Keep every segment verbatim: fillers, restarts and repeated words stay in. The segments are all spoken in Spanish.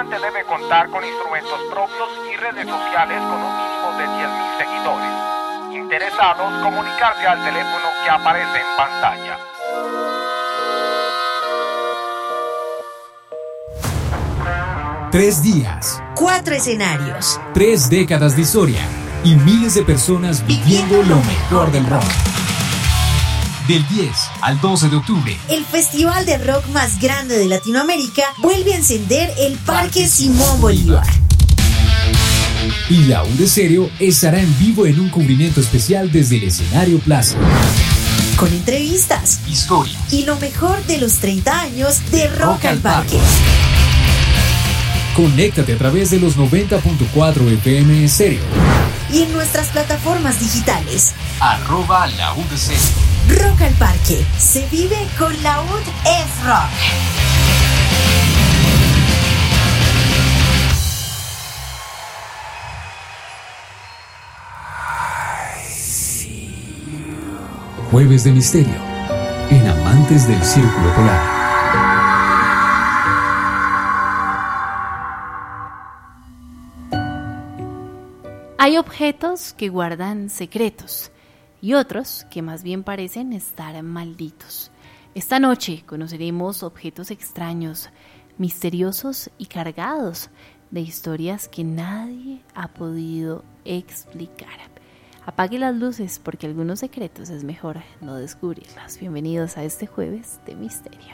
Debe contar con instrumentos propios y redes sociales con un mínimo de diez mil seguidores. Interesados, comunicarse al teléfono que aparece en pantalla. Tres días, cuatro escenarios, tres décadas de historia y miles de personas viviendo lo mejor del rock. Del diez al doce de octubre, el festival de rock más grande de Latinoamérica vuelve a encender el Parque Simón Bolívar. Y la U de Stereo estará en vivo en un cubrimiento especial desde el escenario Plaza. Con entrevistas, historias y lo mejor de los treinta años de Rock al Parque. Conéctate a través de los noventa punto cuatro F M Stereo. Y en nuestras plataformas digitales. Arroba la U de Stereo. Rock al Parque. Se vive con la U D es Rock. Jueves de Misterio en Amantes del Círculo Polar. Hay objetos que guardan secretos y otros que más bien parecen estar malditos. Esta noche conoceremos objetos extraños, misteriosos y cargados de historias que nadie ha podido explicar. Apague las luces porque algunos secretos es mejor no descubrirlos. Bienvenidos a este Jueves de Misterio.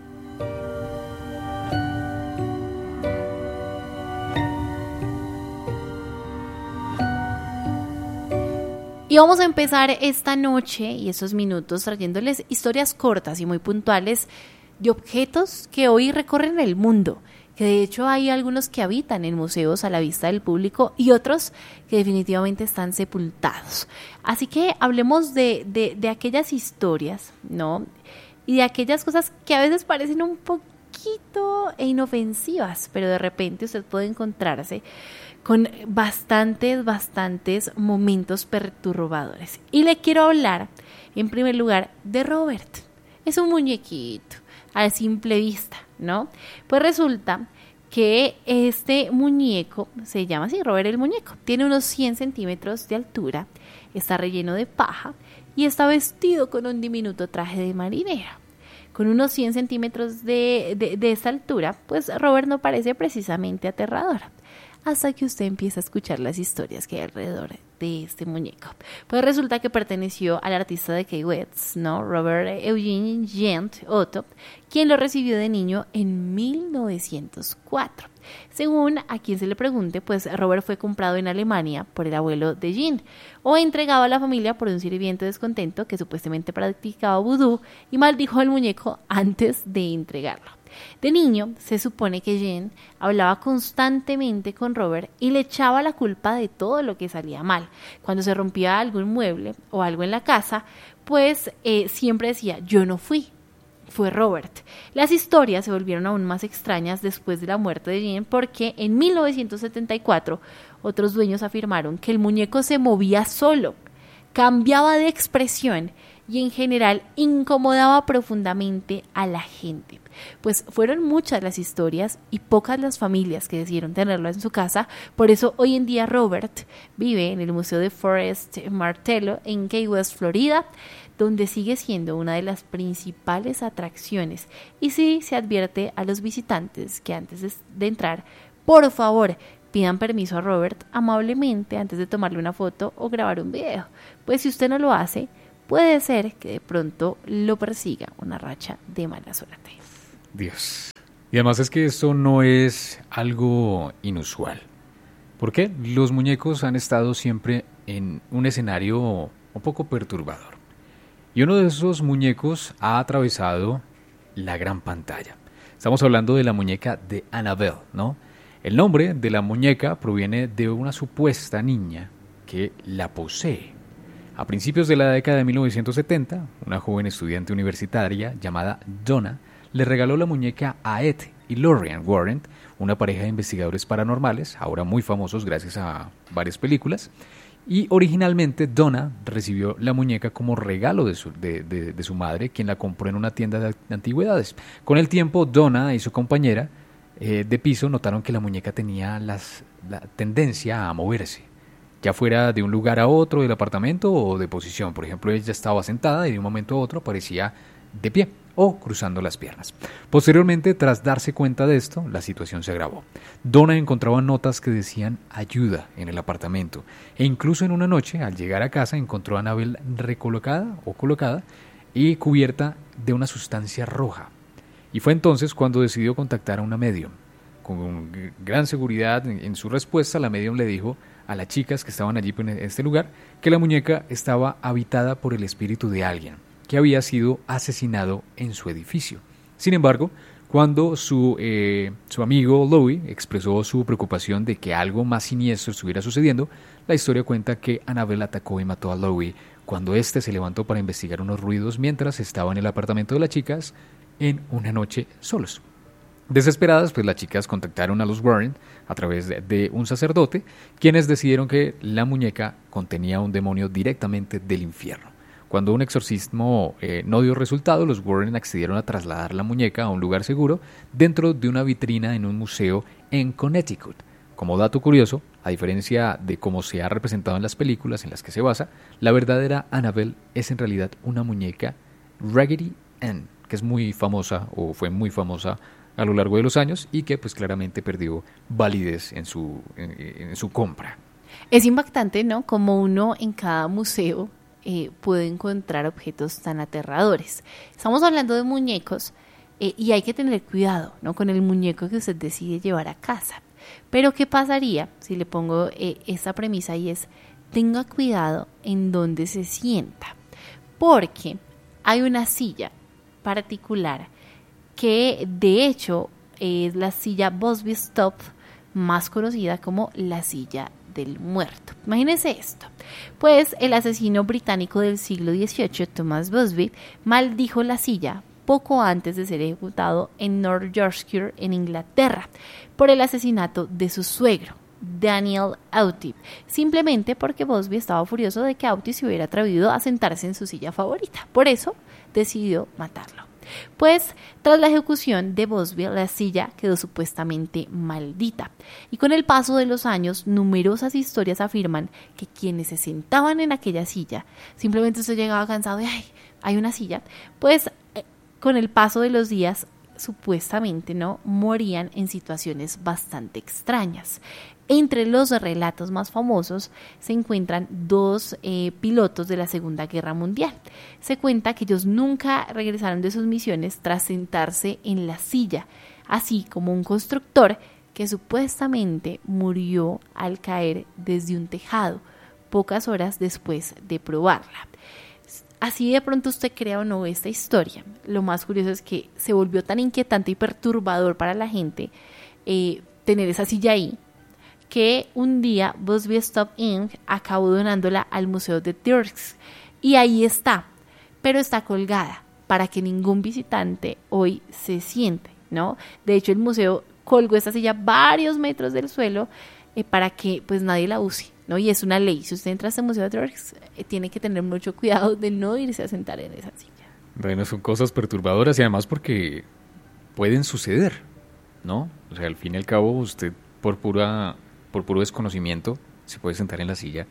Y vamos a empezar esta noche y estos minutos trayéndoles historias cortas y muy puntuales de objetos que hoy recorren el mundo, que de hecho hay algunos que habitan en museos a la vista del público y otros que definitivamente están sepultados. Así que hablemos de, de, de aquellas historias, ¿no? Y de aquellas cosas que a veces parecen un poquito inofensivas, pero de repente usted puede encontrarse con bastantes, bastantes momentos perturbadores. Y le quiero hablar, en primer lugar, de Robert. Es un muñequito, a simple vista, ¿no? Pues resulta que este muñeco, se llama así, Robert el muñeco, tiene unos cien centímetros de altura, está relleno de paja y está vestido con un diminuto traje de marinera. Con unos cien centímetros de, de, de esta altura, pues Robert no parece precisamente aterrador, hasta que usted empieza a escuchar las historias que hay alrededor de este muñeco. Pues resulta que perteneció al artista de Key West, ¿no? Robert Eugene Gent Otto, quien lo recibió de niño en mil novecientos cuatro. Según a quien se le pregunte, pues Robert fue comprado en Alemania por el abuelo de Jean, o entregado a la familia por un sirviente descontento que supuestamente practicaba vudú y maldijo al muñeco antes de entregarlo. De niño, se supone que Jean hablaba constantemente con Robert y le echaba la culpa de todo lo que salía mal. Cuando se rompía algún mueble o algo en la casa, pues eh, siempre decía, yo no fui, fue Robert. Las historias se volvieron aún más extrañas después de la muerte de Jean porque en mil novecientos setenta y cuatro otros dueños afirmaron que el muñeco se movía solo, cambiaba de expresión y en general incomodaba profundamente a la gente. Pues fueron muchas las historias y pocas las familias que decidieron tenerlo en su casa. Por eso hoy en día Robert vive en el Museo de Forest Martello en Key West, Florida, donde sigue siendo una de las principales atracciones. Y sí se advierte a los visitantes que antes de entrar, por favor, pidan permiso a Robert amablemente antes de tomarle una foto o grabar un video. Pues si usted no lo hace, puede ser que de pronto lo persiga una racha de mala suerte. Dios. Y además es que esto no es algo inusual. ¿Por qué? Los muñecos han estado siempre en un escenario un poco perturbador. Y uno de esos muñecos ha atravesado la gran pantalla. Estamos hablando de la muñeca de Annabelle, ¿no? El nombre de la muñeca proviene de una supuesta niña que la posee. A principios de la década de mil novecientos setenta, una joven estudiante universitaria llamada Donna le regaló la muñeca a Ed y Lorraine Warren, una pareja de investigadores paranormales, ahora muy famosos gracias a varias películas, y originalmente Donna recibió la muñeca como regalo de su, de, de, de su madre, quien la compró en una tienda de antigüedades. Con el tiempo, Donna y su compañera eh, de piso notaron que la muñeca tenía las, la tendencia a moverse, ya fuera de un lugar a otro del apartamento o de posición. Por ejemplo, ella estaba sentada y de un momento a otro aparecía de pie o cruzando las piernas. Posteriormente, tras darse cuenta de esto, la situación se agravó. Donna encontraba notas que decían ayuda en el apartamento, e incluso en una noche, al llegar a casa, encontró a Annabelle recolocada o colocada y cubierta de una sustancia roja. Y fue entonces cuando decidió contactar a una medium. Con gran seguridad en su respuesta, la medium le dijo a las chicas que estaban allí en este lugar que la muñeca estaba habitada por el espíritu de alguien que había sido asesinado en su edificio. Sin embargo, cuando su, eh, su amigo Louis expresó su preocupación de que algo más siniestro estuviera sucediendo, la historia cuenta que Annabelle atacó y mató a Louis cuando éste se levantó para investigar unos ruidos mientras estaba en el apartamento de las chicas en una noche solos. Desesperadas, pues las chicas contactaron a los Warren a través de, de un sacerdote, quienes decidieron que la muñeca contenía un demonio directamente del infierno. Cuando un exorcismo eh, no dio resultado, los Warren accedieron a trasladar la muñeca a un lugar seguro dentro de una vitrina en un museo en Connecticut. Como dato curioso, a diferencia de cómo se ha representado en las películas en las que se basa, la verdadera Annabelle es en realidad una muñeca Raggedy Ann, que es muy famosa o fue muy famosa a lo largo de los años y que pues claramente perdió validez en su, en, en su compra. Es impactante, ¿no? Como uno en cada museo eh, puede encontrar objetos tan aterradores. Estamos hablando de muñecos eh, y hay que tener cuidado, ¿no? Con el muñeco que usted decide llevar a casa. Pero ¿qué pasaría si le pongo eh, esta premisa y es tenga cuidado en dónde se sienta? Porque hay una silla particular que de hecho es la silla Busby Stop, más conocida como la silla del muerto. Imagínense esto. Pues el asesino británico del siglo dieciocho, Thomas Busby, maldijo la silla poco antes de ser ejecutado en North Yorkshire, en Inglaterra, por el asesinato de su suegro, Daniel Auty, simplemente porque Busby estaba furioso de que Auty se hubiera atrevido a sentarse en su silla favorita. Por eso decidió matarlo. Pues tras la ejecución de Busby, la silla quedó supuestamente maldita, y con el paso de los años numerosas historias afirman que quienes se sentaban en aquella silla, simplemente usted llegaba cansado de ay, hay una silla, pues eh, con el paso de los días supuestamente no morían en situaciones bastante extrañas. Entre los relatos más famosos se encuentran dos eh, pilotos de la Segunda Guerra Mundial. Se cuenta que ellos nunca regresaron de sus misiones tras sentarse en la silla, así como un constructor que supuestamente murió al caer desde un tejado, pocas horas después de probarla. Así de pronto usted crea o no esta historia. Lo más curioso es que se volvió tan inquietante y perturbador para la gente eh, tener esa silla ahí, que un día Busby Stop incorporated acabó donándola al Museo de Turks y ahí está, pero está colgada para que ningún visitante hoy se siente, ¿no? De hecho, el museo colgó esta silla varios metros del suelo eh, para que pues nadie la use, ¿no? Y es una ley, si usted entra a este Museo de Turks, eh, tiene que tener mucho cuidado de no irse a sentar en esa silla. Bueno, son cosas perturbadoras y además porque pueden suceder, ¿no? O sea, al fin y al cabo, usted por pura... por puro desconocimiento, se puede sentar en la silla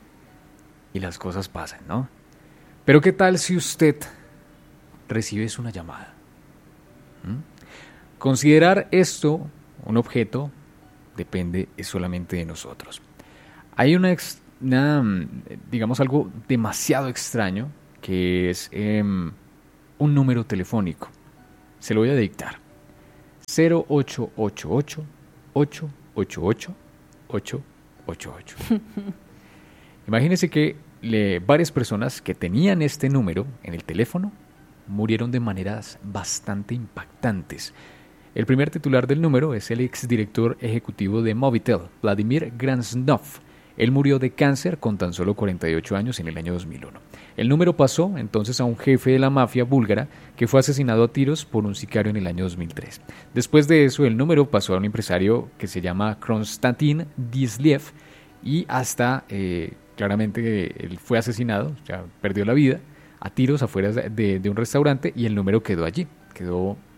y las cosas pasan, ¿no? Pero ¿qué tal si usted recibe una llamada? ¿Mm? Considerar esto un objeto depende solamente de nosotros. Hay una, una digamos, algo demasiado extraño que es eh, un número telefónico. Se lo voy a dictar. cero ocho ocho ocho ocho ocho ocho ocho ocho ocho. Imagínense que le, varias personas que tenían este número en el teléfono murieron de maneras bastante impactantes. El primer titular del número es el exdirector ejecutivo de Movitel, Vladimir Gransnov. Él murió de cáncer con tan solo cuarenta y ocho años en el año dos mil uno. El número pasó entonces a un jefe de la mafia búlgara que fue asesinado a tiros por un sicario en el año dos mil tres. Después de eso, el número pasó a un empresario que se llama Konstantin Disliev y hasta, eh, claramente, él fue asesinado, o sea, perdió la vida a tiros afuera de, de un restaurante y el número quedó allí, quedó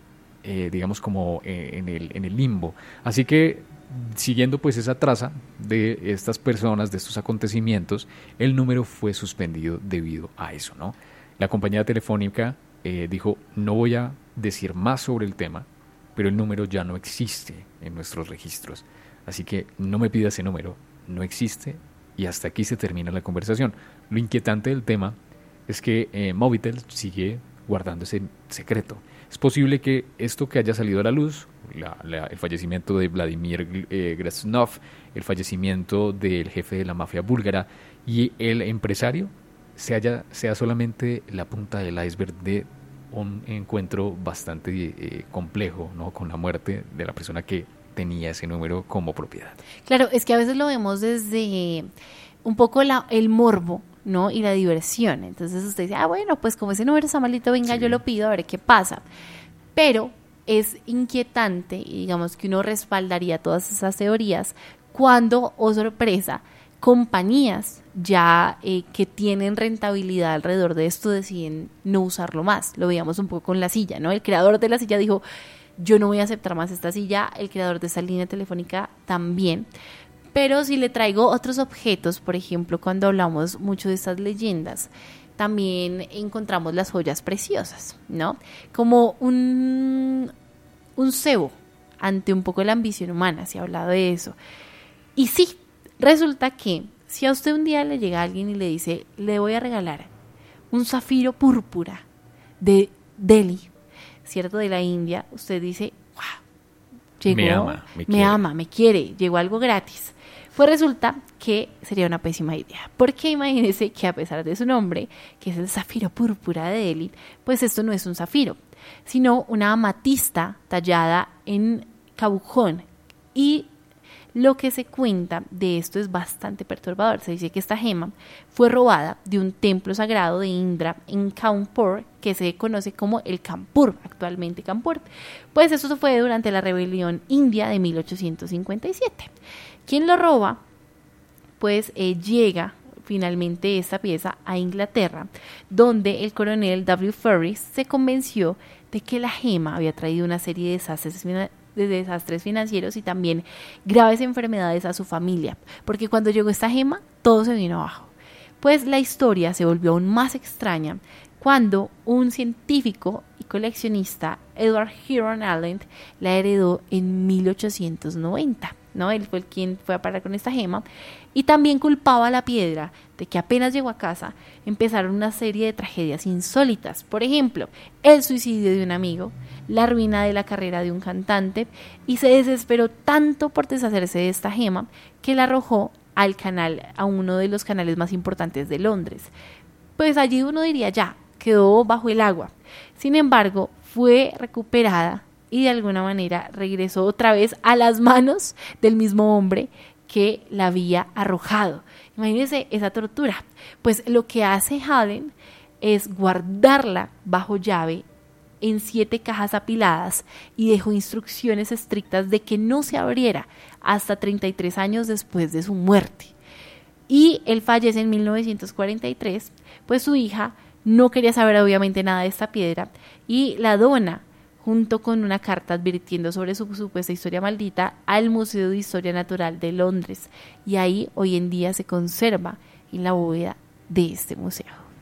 eh, digamos, como eh, en, el, en el limbo. Así que, siguiendo pues esa traza de estas personas, de estos acontecimientos, el número fue suspendido debido a eso, ¿no? La compañía telefónica eh, dijo, no voy a decir más sobre el tema, pero el número ya no existe en nuestros registros. Así que no me pida ese número, no existe, y hasta aquí se termina la conversación. Lo inquietante del tema es que eh, Movitel sigue guardando ese secreto. Es posible que esto que haya salido a la luz, la, la, el fallecimiento de Vladimir eh, Grasnov, el fallecimiento del jefe de la mafia búlgara y el empresario, se haya, sea solamente la punta del iceberg de un encuentro bastante eh, complejo, ¿no? Con la muerte de la persona que tenía ese número como propiedad. Claro, es que a veces lo vemos desde un poco la, el morbo, ¿no? Y la diversión. Entonces usted dice, ah, bueno, pues como ese número está malito, venga, sí, yo lo pido, a ver qué pasa. Pero es inquietante, y digamos que uno respaldaría todas esas teorías cuando, oh sorpresa, compañías ya eh, que tienen rentabilidad alrededor de esto deciden no usarlo más. Lo veíamos un poco con la silla, ¿no? El creador de la silla dijo, yo no voy a aceptar más esta silla, el creador de esa línea telefónica también. Pero si le traigo otros objetos, por ejemplo, cuando hablamos mucho de estas leyendas, también encontramos las joyas preciosas, ¿no? Como un, un cebo ante un poco la ambición humana, se ha hablado de eso. Y sí, resulta que si a usted un día le llega alguien y le dice, le voy a regalar un zafiro púrpura de Delhi, ¿cierto? De la India, usted dice, wow, llegó, me ama, me, me ama, me quiere, llegó algo gratis. Pues resulta que sería una pésima idea, porque imagínese que a pesar de su nombre, que es el zafiro púrpura de Delhi, pues esto no es un zafiro, sino una amatista tallada en cabujón. Y lo que se cuenta de esto es bastante perturbador. Se dice que esta gema fue robada de un templo sagrado de Indra en Kanpur, que se conoce como el Kanpur, actualmente Kanpur. Pues eso fue durante la rebelión india de mil ochocientos cincuenta y siete. Quien lo roba, pues eh, llega finalmente esta pieza a Inglaterra, donde el coronel W. Ferris se convenció de que la gema había traído una serie de desastres, de desastres financieros y también graves enfermedades a su familia, porque cuando llegó esta gema, todo se vino abajo. Pues la historia se volvió aún más extraña cuando un científico y coleccionista, Edward Huron Allen, la heredó en mil ochocientos noventa. ¿No? Él fue el quien fue a parar con esta gema y también culpaba a la piedra de que apenas llegó a casa empezaron una serie de tragedias insólitas. Por ejemplo, el suicidio de un amigo, la ruina de la carrera de un cantante, y se desesperó tanto por deshacerse de esta gema que la arrojó al canal, a uno de los canales más importantes de Londres. Pues allí uno diría ya, quedó bajo el agua. Sin embargo, fue recuperada y de alguna manera regresó otra vez a las manos del mismo hombre que la había arrojado. Imagínense esa tortura. Pues lo que hace Allen es guardarla bajo llave en siete cajas apiladas y dejó instrucciones estrictas de que no se abriera hasta treinta y tres años después de su muerte. Y él fallece en mil novecientos cuarenta y tres, pues su hija no quería saber obviamente nada de esta piedra y la dona junto con una carta advirtiendo sobre su supuesta historia maldita al Museo de Historia Natural de Londres. Y ahí hoy en día se conserva en la bóveda de este museo.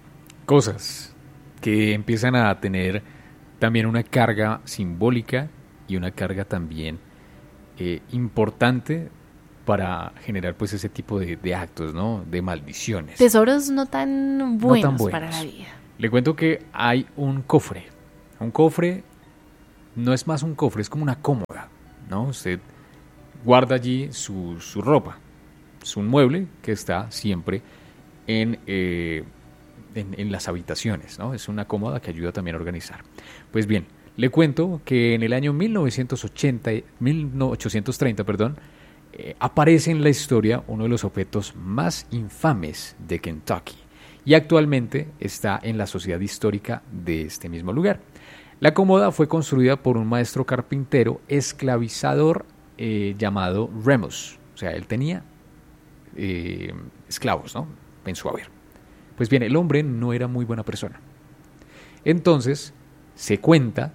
Cosas que empiezan a tener también una carga simbólica y una carga también eh, importante para generar pues ese tipo de, de actos, ¿no? De maldiciones. Tesoros no tan buenos, no tan buenos para la vida. Le cuento que hay un cofre. Un cofre no es más un cofre, es como una cómoda, ¿no? Usted guarda allí su, su ropa. Es un mueble que está siempre en, eh, en, en las habitaciones, ¿no? Es una cómoda que ayuda también a organizar. Pues bien, le cuento que en el año mil novecientos ochenta, mil ochocientos treinta, perdón, eh, aparece en la historia uno de los objetos más infames de Kentucky y actualmente está en la Sociedad Histórica de este mismo lugar. La cómoda fue construida por un maestro carpintero esclavizador eh, llamado Remus. O sea, él tenía eh, esclavos, ¿no? En su haber. Pues bien, el hombre no era muy buena persona. Entonces, se cuenta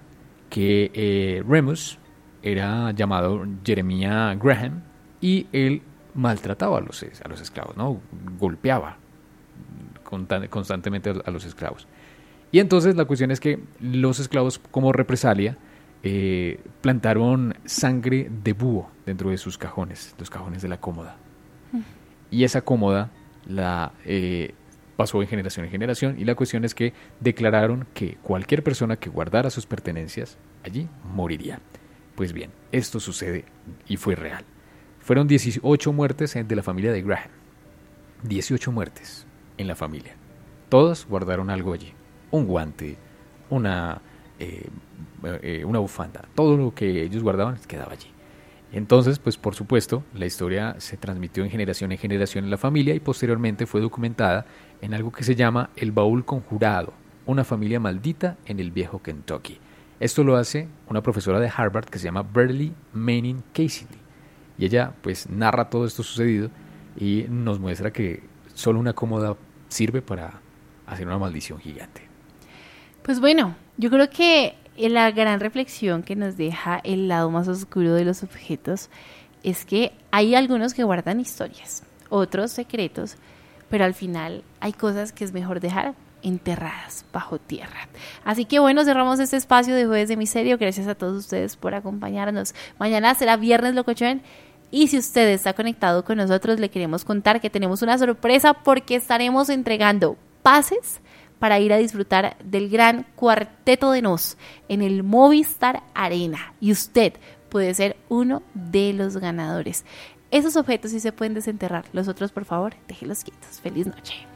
que eh, Remus era llamado Jeremiah Graham y él maltrataba a los, a los esclavos, ¿no? Golpeaba constantemente a los esclavos. Y entonces la cuestión es que los esclavos, como represalia, eh, plantaron sangre de búho dentro de sus cajones, los cajones de la cómoda. Mm. Y esa cómoda la eh, pasó en generación en generación, y la cuestión es que declararon que cualquier persona que guardara sus pertenencias allí moriría. Pues bien, esto sucede y fue real. Fueron dieciocho muertes de la familia de Graham. dieciocho muertes en la familia. Todos guardaron algo allí. Un guante, una, eh, eh, una bufanda. Todo lo que ellos guardaban quedaba allí. Entonces, pues por supuesto, la historia se transmitió en generación en generación en la familia y posteriormente fue documentada en algo que se llama El Baúl Conjurado, una familia maldita en el viejo Kentucky. Esto lo hace una profesora de Harvard que se llama Beryl Manning Cassidy. Y ella pues narra todo esto sucedido y nos muestra que solo una cómoda sirve para hacer una maldición gigante. Pues bueno, yo creo que la gran reflexión que nos deja el lado más oscuro de los objetos es que hay algunos que guardan historias, otros secretos, pero al final hay cosas que es mejor dejar enterradas bajo tierra. Así que bueno, cerramos este espacio de Jueves de Misterio. Gracias a todos ustedes por acompañarnos. Mañana será Viernes Locochón. Y si usted está conectado con nosotros, le queremos contar que tenemos una sorpresa porque estaremos entregando pases para ir a disfrutar del gran Cuarteto de Nos en el Movistar Arena. Y usted puede ser uno de los ganadores. Esos objetos sí se pueden desenterrar. Los otros, por favor, déjenlos quietos. Feliz noche.